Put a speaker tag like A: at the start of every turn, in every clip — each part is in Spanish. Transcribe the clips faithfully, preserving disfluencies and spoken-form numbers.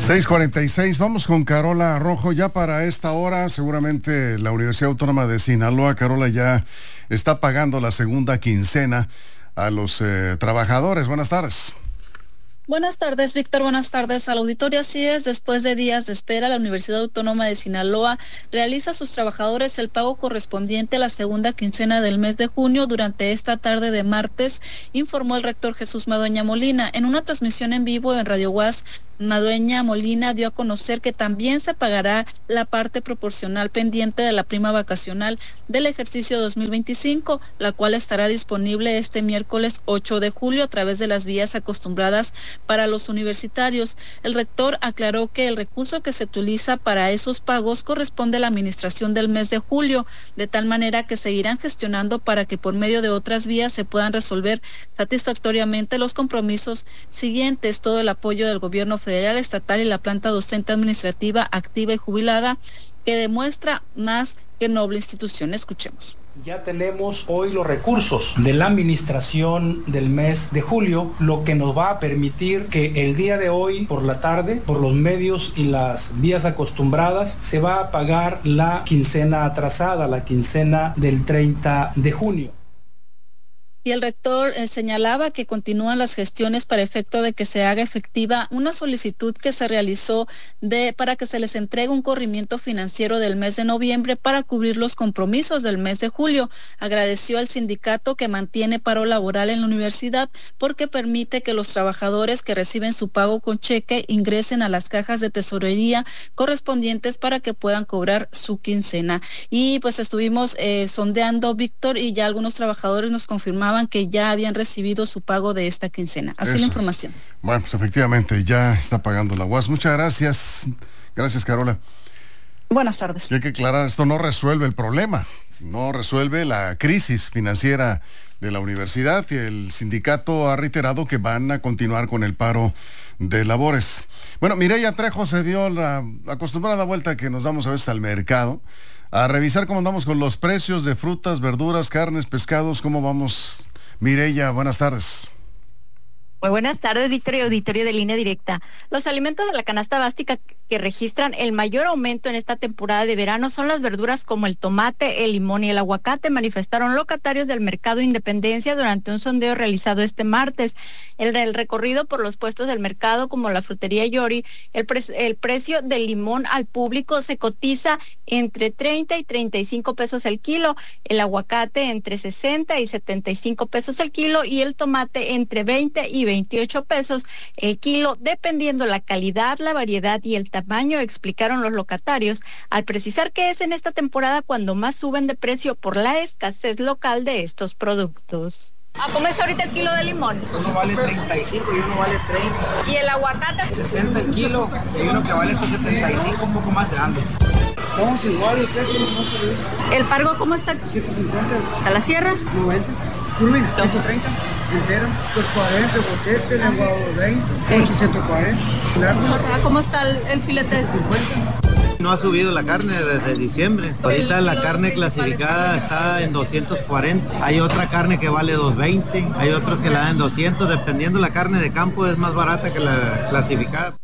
A: seis cuarenta y seis, vamos con Carola Rojo. Ya para esta hora, seguramente la Universidad Autónoma de Sinaloa, Carola, ya está pagando la segunda quincena a los eh, trabajadores. Buenas tardes.
B: Buenas tardes, Víctor. Buenas tardes al auditorio. Así es, después de días de espera, la Universidad Autónoma de Sinaloa realiza a sus trabajadores el pago correspondiente a la segunda quincena del mes de junio. Durante esta tarde de martes, informó el rector Jesús Madueña Molina. En una transmisión en vivo en Radio UAS, Madueña Molina dio a conocer que también se pagará la parte proporcional pendiente de la prima vacacional del ejercicio dos mil veinticinco, la cual estará disponible este miércoles ocho de julio a través de las vías acostumbradas para los universitarios. El rector aclaró que el recurso que se utiliza para esos pagos corresponde a la administración del mes de julio, de tal manera que seguirán gestionando para que por medio de otras vías se puedan resolver satisfactoriamente los compromisos siguientes. Todo el apoyo del gobierno federal, estatal y la planta docente administrativa activa y jubilada, que demuestra más que noble institución. Escuchemos.
C: Ya tenemos hoy los recursos de la administración del mes de julio, lo que nos va a permitir que el día de hoy por la tarde, por los medios y las vías acostumbradas, se va a pagar la quincena atrasada, la quincena del treinta de junio.
B: Y el rector eh, señalaba que continúan las gestiones para efecto de que se haga efectiva una solicitud que se realizó de para que se les entregue un corrimiento financiero del mes de noviembre para cubrir los compromisos del mes de julio. Agradeció al sindicato que mantiene paro laboral en la universidad porque permite que los trabajadores que reciben su pago con cheque ingresen a las cajas de tesorería correspondientes para que puedan cobrar su quincena. Y pues estuvimos eh, sondeando, Víctor, y ya algunos trabajadores nos confirmaban que ya habían recibido su pago de esta quincena. Así Eso la información.
A: Es. Bueno, pues efectivamente ya está pagando la U A S. Muchas gracias. Gracias, Carola.
B: Buenas tardes.
A: Y hay que aclarar, esto no resuelve el problema, no resuelve la crisis financiera de la universidad, y el sindicato ha reiterado que van a continuar con el paro de labores. Bueno, Mireya Trejo se dio la acostumbrada vuelta que nos damos a veces al mercado a revisar cómo andamos con los precios de frutas, verduras, carnes, pescados. ¿Cómo vamos, Mireya? Buenas tardes.
D: Muy buenas tardes, Víctor y auditorio de Línea Directa. Los alimentos de la canasta básica que registran el mayor aumento en esta temporada de verano son las verduras como el tomate, el limón y el aguacate, manifestaron locatarios del Mercado Independencia durante un sondeo realizado este martes. El, el recorrido por los puestos del mercado como la frutería Yori, el, pre, el precio del limón al público se cotiza entre treinta y treinta y cinco pesos el kilo, el aguacate entre sesenta y setenta y cinco pesos el kilo y el tomate entre veinte y veintiocho pesos el kilo, dependiendo la calidad, la variedad y el tamaño, explicaron los locatarios, al precisar que es en esta temporada cuando más suben de precio por la escasez local de estos productos. ¿A cómo está ahorita el kilo de limón?
E: Uno vale treinta y cinco y uno vale treinta.
D: ¿Y el aguacate?
E: sesenta el kilo y uno que vale hasta setenta y cinco, un poco más grande. Estamos iguales, precios no se.
D: ¿El pargo cómo está?
E: ciento cincuenta.
D: ¿A la sierra?
E: noventa. Curvina, ciento treinta. Entero, pues cuarenta, botete, lenguado veinte, sí. ciento cuarenta. Claro.
D: ¿Cómo está el, el filete de
E: cincuenta?
F: No ha subido la carne desde diciembre. Ahorita la carne clasificada está en doscientos cuarenta. Hay otra carne que vale doscientos veinte. Hay otros que la dan en doscientos. Dependiendo la carne de campo es más barata que la clasificada.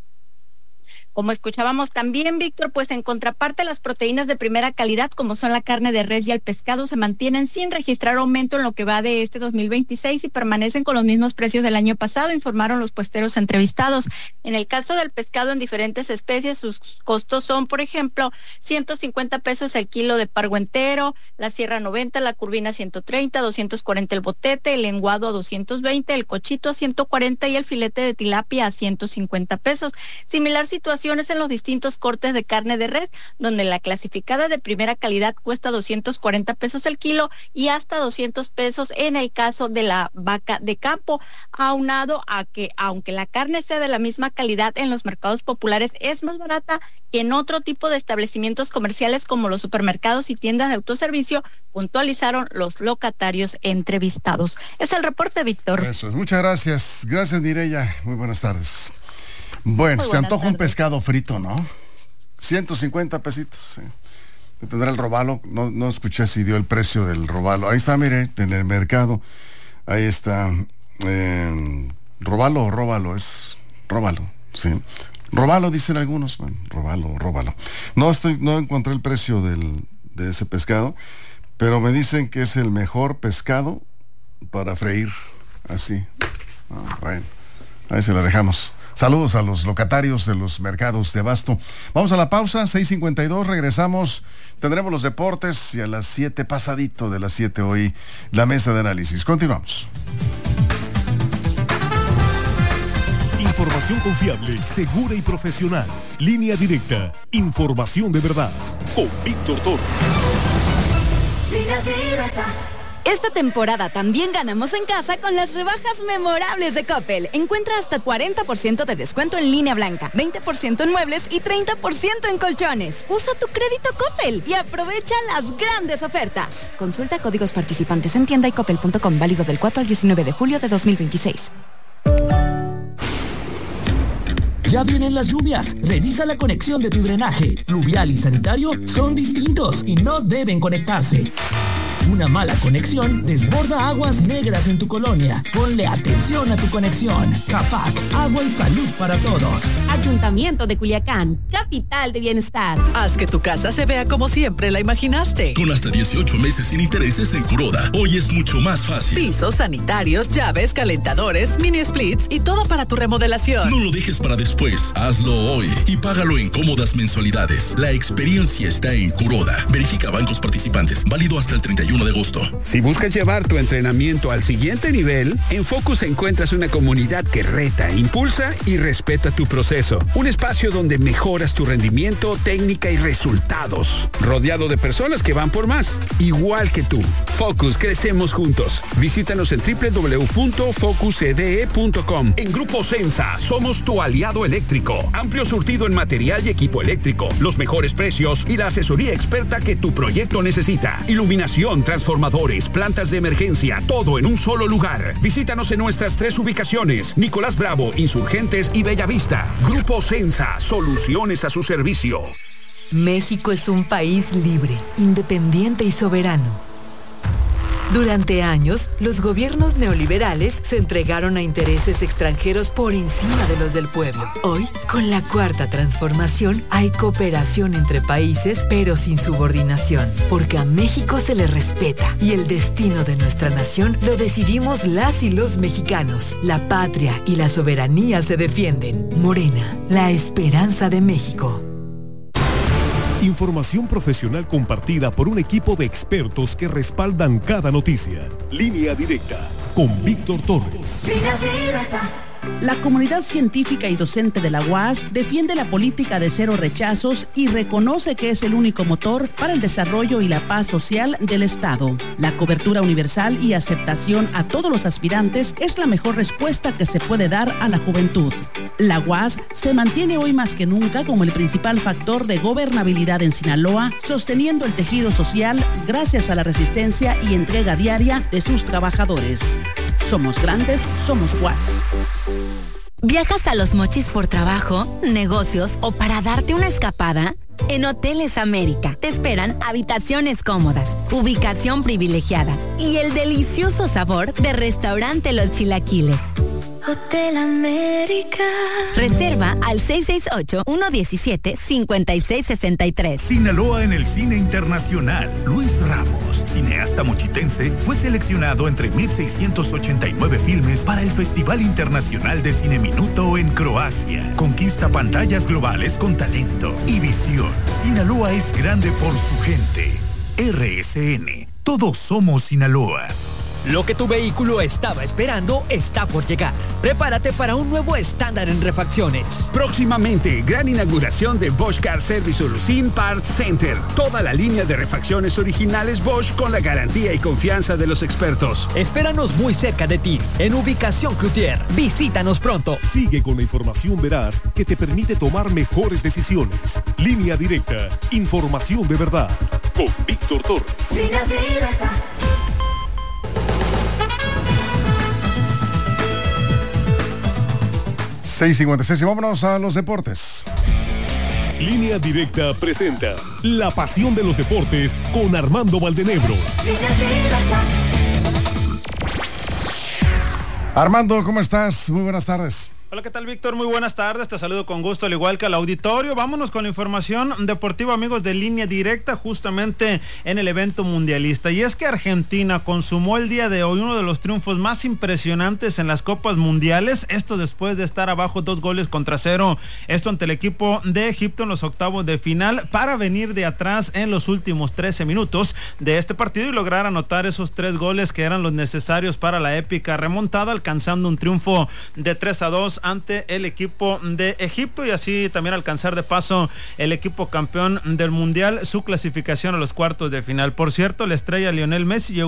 D: Como escuchábamos también, Víctor, pues en contraparte las proteínas de primera calidad, como son la carne de res y el pescado, se mantienen sin registrar aumento en lo que va de este dos mil veintiséis y permanecen con los mismos precios del año pasado, informaron los puesteros entrevistados. En el caso del pescado en diferentes especies, sus costos son, por ejemplo, ciento cincuenta pesos el kilo de pargo entero, la sierra noventa, la curvina ciento treinta, doscientos cuarenta el botete, el lenguado a doscientos veinte, el cochito a ciento cuarenta y el filete de tilapia a ciento cincuenta pesos. Similar situación en los distintos cortes de carne de res, donde la clasificada de primera calidad cuesta doscientos cuarenta pesos el kilo y hasta doscientos pesos en el caso de la vaca de campo, aunado a que aunque la carne sea de la misma calidad en los mercados populares, es más barata que en otro tipo de establecimientos comerciales como los supermercados y tiendas de autoservicio, puntualizaron los locatarios entrevistados. Es el reporte, Víctor.
A: Eso es, muchas gracias. Gracias, Mireya. Muy buenas tardes. Bueno, se antoja tardes. Un pescado frito, ¿no? ciento cincuenta pesitos. Sí. Tendrá el robalo. No, no escuché si dio el precio del robalo. Ahí está, mire, en el mercado. Ahí está. Eh, robalo o róbalo, es róbalo, sí. Róbalo, dicen algunos. Bueno, róbalo, róbalo. No estoy, no encontré el precio del, de ese pescado, pero me dicen que es el mejor pescado para freír. Así. Ah, bueno, ahí se la dejamos. Saludos a los locatarios de los mercados de abasto. Vamos a la pausa, seis cincuenta y dos, regresamos, tendremos los deportes y a las siete, pasadito de las siete hoy, la mesa de análisis. Continuamos.
G: Información confiable, segura y profesional. Línea directa, información de verdad. Con Víctor Torres.
H: Línea directa. Esta temporada también ganamos en casa con las rebajas memorables de Coppel. Encuentra hasta cuarenta por ciento de descuento en línea blanca, veinte por ciento en muebles y treinta por ciento en colchones. Usa tu crédito Coppel y aprovecha las grandes ofertas. Consulta códigos participantes en tienda y coppel punto com, válido del cuatro al diecinueve de julio de dos mil veintiséis.
I: Ya vienen las lluvias. Revisa la conexión de tu drenaje. Pluvial y sanitario son distintos y no deben conectarse. Una mala conexión desborda aguas negras en tu colonia. Ponle atención a tu conexión. CAPAC, agua y salud para todos.
H: Ayuntamiento de Culiacán, capital de bienestar.
J: Haz que tu casa se vea como siempre la imaginaste.
K: Con hasta dieciocho meses sin intereses en Kuroda, hoy es mucho más fácil.
J: Pisos, sanitarios, llaves, calentadores, mini splits y todo para tu remodelación.
K: No lo dejes para después, hazlo hoy y págalo en cómodas mensualidades. La experiencia está en Kuroda. Verifica bancos participantes, válido hasta el treinta y uno de agosto.
L: Si buscas llevar tu entrenamiento al siguiente nivel, en Focus encuentras una comunidad que reta, impulsa y respeta tu proceso. Un espacio donde mejoras tu rendimiento, técnica y resultados. Rodeado de personas que van por más, igual que tú. Focus, crecemos juntos. Visítanos en doble u doble u doble u punto focus e d e punto com.
M: En Grupo Sensa, somos tu aliado eléctrico. Amplio surtido en material y equipo eléctrico, los mejores precios y la asesoría experta que tu proyecto necesita. Iluminación, transformadores, plantas de emergencia, todo en un solo lugar. Visítanos en nuestras tres ubicaciones: Nicolás Bravo, Insurgentes y Bellavista. Grupo Sensa, soluciones a su servicio.
N: México es un país libre, independiente y soberano. Durante años, los gobiernos neoliberales se entregaron a intereses extranjeros por encima de los del pueblo. Hoy, con la cuarta transformación, hay cooperación entre países, pero sin subordinación, porque a México se le respeta y el destino de nuestra nación lo decidimos las y los mexicanos. La patria y la soberanía se defienden. Morena, la esperanza de México.
G: Información profesional compartida por un equipo de expertos que respaldan cada noticia. Línea directa con Víctor Torres.
H: Línea directa.
O: La comunidad científica y docente de la U A S defiende la política de cero rechazos y reconoce que es el único motor para el desarrollo y la paz social del Estado. La cobertura universal y aceptación a todos los aspirantes es la mejor respuesta que se puede dar a la juventud. La U A S se mantiene hoy más que nunca como el principal factor de gobernabilidad en Sinaloa, sosteniendo el tejido social gracias a la resistencia y entrega diaria de sus trabajadores. Somos grandes, somos U A S.
P: ¿Viajas a Los Mochis por trabajo, negocios o para darte una escapada? En Hoteles América te esperan habitaciones cómodas, ubicación privilegiada y el delicioso sabor de restaurante Los Chilaquiles.
H: Hotel América.
P: Reserva al seis seis ocho, uno uno siete, cinco seis seis tres.
M: Sinaloa en el cine internacional. Luis Ramos, cineasta mochitense, fue seleccionado entre mil seiscientos ochenta y nueve filmes para el Festival Internacional de Cine Minuto en Croacia. Conquista pantallas globales con talento y visión. Sinaloa es grande por su gente. R S N. Todos somos Sinaloa.
Q: Lo que tu vehículo estaba esperando está por llegar. Prepárate para un nuevo estándar en refacciones.
L: Próximamente, gran inauguración de Bosch Car Service Solution Parts Center. Toda la línea de refacciones originales Bosch con la garantía y confianza de los expertos.
Q: Espéranos muy cerca de ti, en ubicación Cloutier. Visítanos pronto.
G: Sigue con la información veraz que te permite tomar mejores decisiones. Línea directa, información de verdad. Con Víctor Torres.
H: Línea directa.
A: seis cincuenta y seis y vámonos a los deportes.
G: Línea directa presenta La pasión de los deportes con Armando Valdenebro.
A: Armando, ¿cómo estás? Muy buenas tardes.
R: Hola, ¿qué tal, Víctor? Muy buenas tardes, te saludo con gusto, al igual que al auditorio. Vámonos con la información deportiva, amigos, de Línea Directa, justamente en el evento mundialista. Y es que Argentina consumó el día de hoy uno de los triunfos más impresionantes en las Copas Mundiales, esto después de estar abajo dos goles contra cero, esto ante el equipo de Egipto en los octavos de final, para venir de atrás en los últimos trece minutos de este partido y lograr anotar esos tres goles que eran los necesarios para la épica remontada, alcanzando un triunfo de tres a dos ante el equipo de Egipto y así también alcanzar de paso el equipo campeón del mundial su clasificación a los cuartos de final. Por cierto, la estrella Lionel Messi llegó